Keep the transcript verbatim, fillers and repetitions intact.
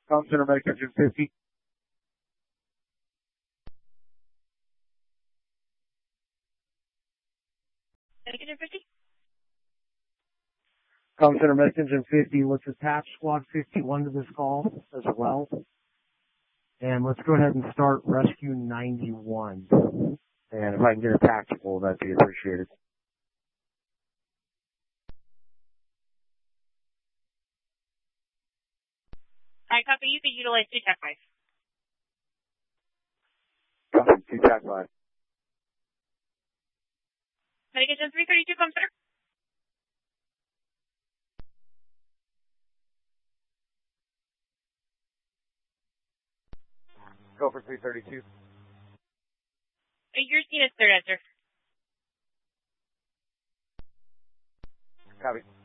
Com Center Medic Engine fifty. Medic Engine fifty? Com Center Medic Engine fifty. Let's attach Squad fifty-one to this call as well. And let's go ahead and start Rescue ninety-one. And if I can get a tactical, that'd be appreciated. I copy. You can utilize two Tac five. Copy, two Tac five. Medic Engine three thirty-two, Com Center. Go for three thirty-two. Your scene is third answer. Copy.